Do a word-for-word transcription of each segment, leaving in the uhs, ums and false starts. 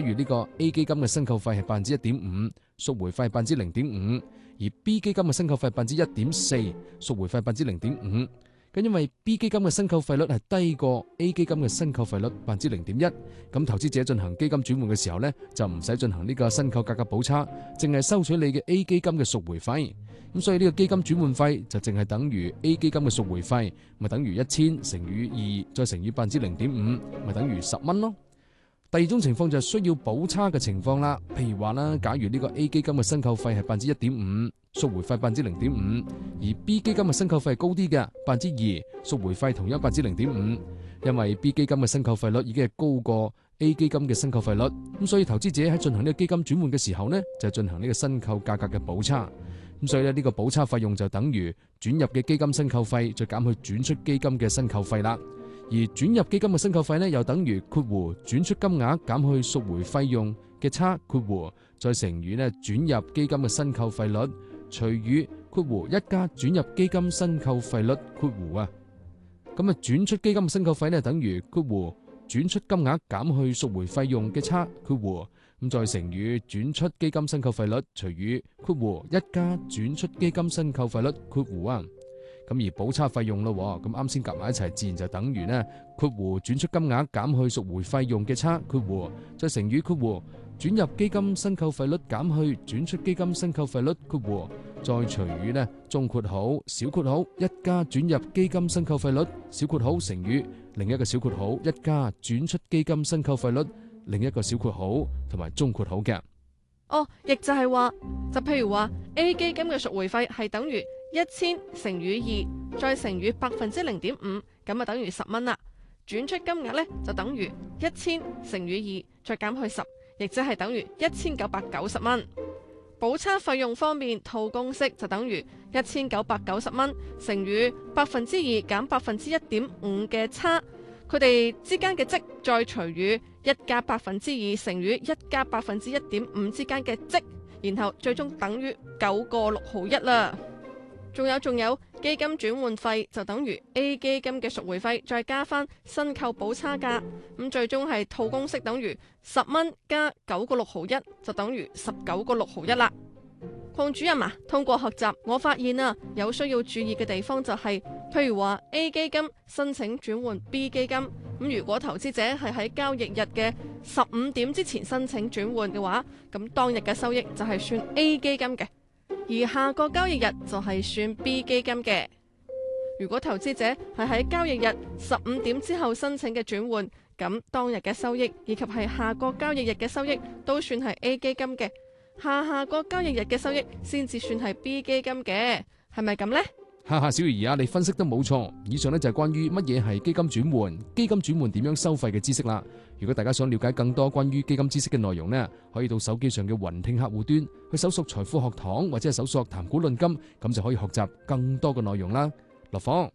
如呢個 A 基金嘅申購費係百分之一點五，贖回費百分之零點五，而 B 基金嘅申購費百分之一點四，贖回費百分之零點五。咁因為 B 基金嘅申購費率係低過 A 基金嘅申購費率百分之零點一，咁投資者進行基金轉換嘅時候呢，就唔使進行呢個申購價格補差，淨係收取你嘅 A 基金嘅贖回費。咁所以呢個基金轉換費就淨係等於 A 基金嘅贖回費，咪等於一千乘以二再乘以百分之零點五，咪等於十蚊咯。第二種情況就係需要補差嘅情況啦，譬如話啦，假如呢個 A 基金嘅申購費係百分之一點五，贖回費百分之零點五，而 B 基金嘅申購費係高啲嘅百分之二，贖回費同樣百分之零點五，因為 B 基金嘅申購費率已經係高過 A 基金嘅申購費率，咁所以投資者喺進行呢個基金轉換嘅時候呢，就進行呢個申購價格嘅補差，咁所以呢，呢個補差費用就等於轉入嘅基金申購費再減去轉出基金嘅申購費啦。而轉入基金嘅申購費呢，又等於括弧轉出金額減去贖回費用嘅差括弧再乘以呢轉入基金嘅申購費率除以括弧一加轉入基金申購費率括弧啊，咁啊轉出基金嘅申購費呢，等於括弧轉出金額減去贖回費用嘅差括弧咁再乘以轉出基金申購費率除以括弧一加轉出基金申購費率括弧啊。咁而補差費用咯，咁啱先夾埋一齊，自然就等於呢括弧轉出金額減去贖回費用嘅差括弧再乘以括弧轉入基金申購費率減去轉出基金申購費率括弧再除以呢中括號小括號一加轉入基金申購費率小括號乘以另一個小括號一加轉出基金申購費率另一個小括號同埋中括號嘅。 哦，亦就係話，就譬如話 A 基金嘅贖回費係等於一千乘以二，再乘以百分之零點五，咁啊等於十蚊啦。轉出金額呢，就等於一千乘以二，再減去十，亦即係等於一千九百九十蚊。補差費用方面，套公式就等於一千九百九十蚊乘以百分之二減百分之一點五嘅差，佢哋之間嘅積再除以一加百分之二乘以一加百分之一點五之間嘅積，然後最終等於九個六毫一啦。仲有仲有，基金轉換費就等於 A 基金嘅贖回費再加翻申購補差價，咁最終係套公式等於十蚊加九個六毫一就等於十九個六毫一啦。鄺主任啊，通過學習，我發現啊有需要注意嘅地方就係、是，譬如話 A 基金申請轉換 B 基金，咁如果投資者係喺交易日嘅十五點之前申請轉換嘅話，咁當日嘅收益就係算 A 基金嘅。而下個交易日就係算 B 基金嘅。如果投資者係喺交易日十五點之後申請嘅轉換，咁當日嘅收益以及係下個交易日嘅收益都算係 A 基金嘅，下下個交易日嘅收益先至算係 B 基金嘅，係咪咁呢？ 哈哈，小魚兒啊，你分析得冇錯。以上呢就係關於乜嘢係基金轉換、基金轉換點樣收費嘅知識啦。如果大家想了解更多關於基金知識嘅內容呢，可以到手機上嘅雲聽客戶端去搜索財富學堂，或者係搜索談股論金，咁就可以學習更多嘅內容啦。落課，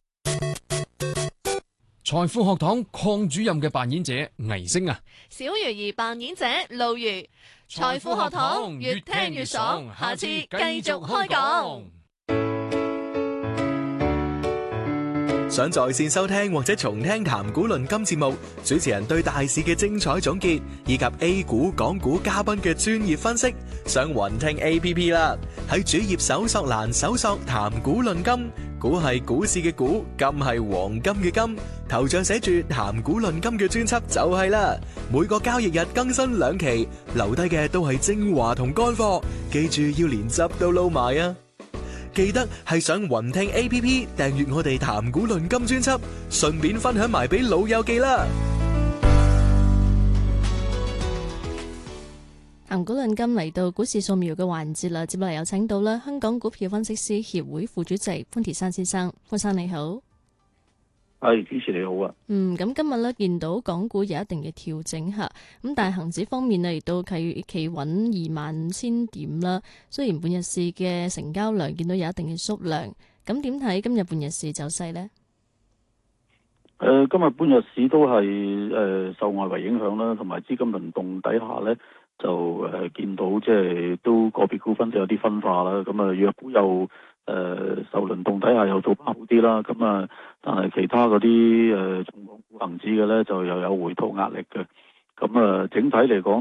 財富學堂鄺主任嘅扮演者倪星啊， 小魚兒扮演者露魚。財富學堂越聽越爽，下次繼續開講。 想在線收聽或者重聽談股論金節目，主持人對大市嘅精彩總結，以及 A 股、港股嘉賓嘅專業分析，上雲聽 A P P 啦。喺主頁搜索欄搜索談股論金，股係股市嘅股，金係黃金嘅金，頭像寫住談股論金嘅專輯就係啦。每個交易日更新兩期，留低嘅都係精華同乾貨，記住要連汁都撈埋啊！記得係上雲聽 A P P 訂閱我哋談股論金專輯，順便分享埋俾老友記啦。 談股論金嚟到股市掃描嘅環節啦，接落嚟有請到啦香港股票分析師協會副主席潘鐵珊先生，潘生你好。 係，主持你好啊。 嗯，咁今日咧見到港股有一定嘅調整吓，咁但係恒指方面咧亦都企企穩二萬五千點啦。雖然半日市嘅成交量見到有一定嘅縮量，咁點睇今日半日市走勢呢？ 誒、呃，今日半日市都係誒、呃、受外圍影響啦，同埋資金輪動底下咧，就誒、呃、見到即係都個別股份都有啲分化啦。咁啊，弱股又誒受輪動底下又做翻好啲啦。咁啊，但係其他嗰啲誒重磅股恒指嘅咧，就又有回吐壓力嘅。咁啊，整體嚟講